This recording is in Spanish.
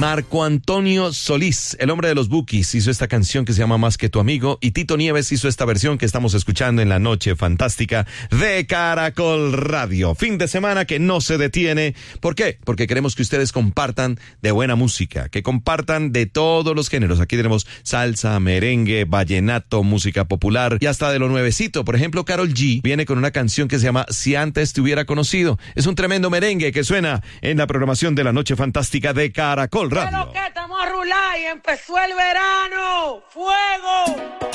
Marco Antonio Solís, el hombre de los Bukis, hizo esta canción que se llama Más que tu amigo, y Tito Nieves hizo esta versión que estamos escuchando en la noche fantástica de Caracol Radio. Fin de semana que no se detiene. ¿Por qué? Porque queremos que ustedes compartan de buena música, que compartan de todos los géneros. Aquí tenemos salsa, merengue, vallenato, música popular y hasta de lo nuevecito. Por ejemplo, Karol G viene con una canción que se llama Si antes te hubiera conocido. Es un tremendo merengue que suena en la programación de la noche fantástica de Caracol Radio. Pero que estamos a rular y empezó el verano. ¡Fuego!